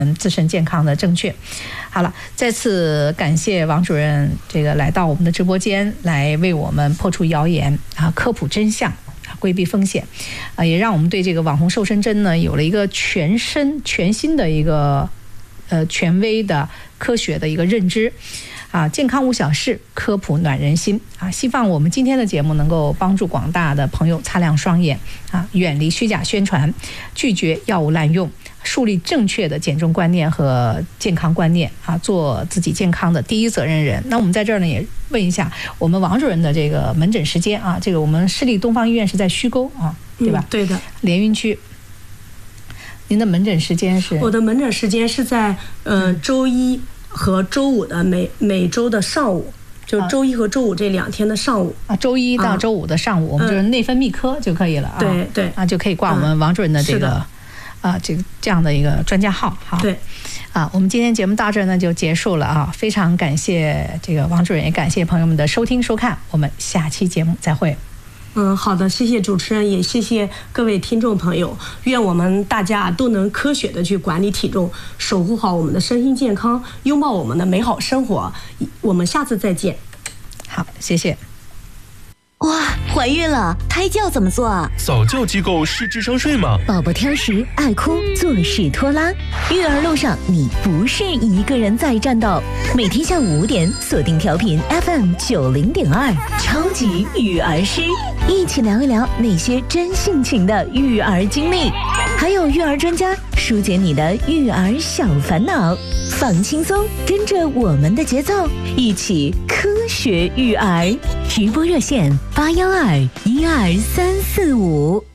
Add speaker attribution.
Speaker 1: 自身健康的正确。好了，再次感谢王主任来到我们的直播间，来为我们破除谣言科普真相，规避风险，也让我们对这个网红瘦身针呢有了一个全新的一个权威的科学的一个认知。健康无小事，科普暖人心希望我们今天的节目能够帮助广大的朋友擦亮双眼远离虚假宣传，拒绝药物滥用，树立正确的减重观念和健康观念做自己健康的第一责任人。那我们在这儿呢也问一下我们王主任的这个门诊时间我们市立东方医院是在虚沟对吧？
Speaker 2: 对的，
Speaker 1: 连云区。您的门诊时间是？
Speaker 2: 我的门诊时间是在周一和周五的每周的上午，就周一和周五这2天的上午
Speaker 1: 周一到周五的上午，我们就是内分泌科就可以了
Speaker 2: 对
Speaker 1: 就可以挂我们王主任的这个这样的一个专家号。好，
Speaker 2: 对
Speaker 1: 我们今天节目到这儿呢就结束了非常感谢王主任，也感谢朋友们的收听收看，我们下期节目再会。
Speaker 2: 好的，谢谢主持人，也谢谢各位听众朋友。愿我们大家都能科学的去管理体重，守护好我们的身心健康，拥抱我们的美好生活。我们下次再见。
Speaker 1: 好，谢谢。
Speaker 3: 哇，怀孕了，胎教怎么做啊？
Speaker 4: 早教机构是智商税吗？
Speaker 3: 宝宝挑食、爱哭、做事拖拉，育儿路上你不是一个人在战斗。每天下午5点，锁定调频 FM90.2，超级育儿师，一起聊一聊那些真性情的育儿经历，还有育儿专家疏解你的育儿小烦恼。放轻松，跟着我们的节奏，一起科学育儿。直播热线812-12345。